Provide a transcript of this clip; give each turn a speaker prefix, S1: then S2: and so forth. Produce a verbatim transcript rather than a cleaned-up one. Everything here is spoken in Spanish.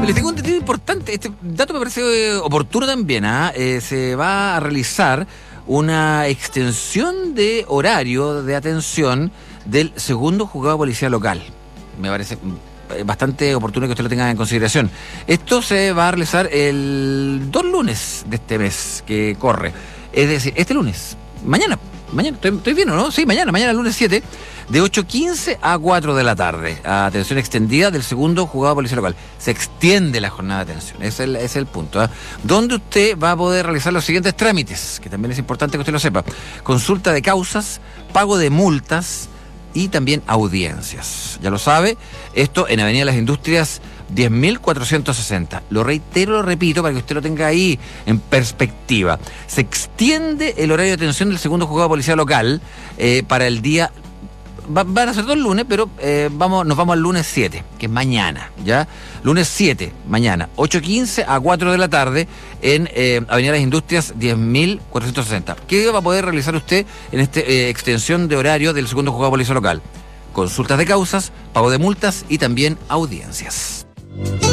S1: Les tengo un detalle importante. Este dato me parece eh, oportuno también. ¿ah? Eh, se va a realizar una extensión de horario de atención del segundo juzgado de policía local. Me parece bastante oportuno que usted lo tenga en consideración. Esto se va a realizar el dos lunes de este mes que corre. Es decir, este lunes, mañana, mañana, estoy, estoy bien, ¿o no? Sí, mañana, mañana lunes siete, de ocho quince a cuatro de la tarde. Atención extendida del segundo juzgado de policía local. Se extiende la jornada de atención, ese es el, ese es el punto. ¿eh? Donde usted va a poder realizar los siguientes trámites, que también es importante que usted lo sepa. Consulta de causas, pago de multas y también audiencias. Ya lo sabe, esto en Avenida Las Industrias diez mil cuatrocientos sesenta. Lo reitero, lo repito, para que usted lo tenga ahí en perspectiva. Se extiende el horario de atención del segundo juzgado de policía local eh, para el día... Va, van a ser dos lunes, pero eh, vamos, nos vamos al lunes siete, que es mañana, ¿ya? Lunes siete, mañana, ocho quince a cuatro de la tarde en eh, Avenida Las Industrias diez mil cuatrocientos sesenta. ¿Qué va a poder realizar usted en esta eh, extensión de horario del segundo juzgado de policía local? Consultas de causas, pago de multas y también audiencias.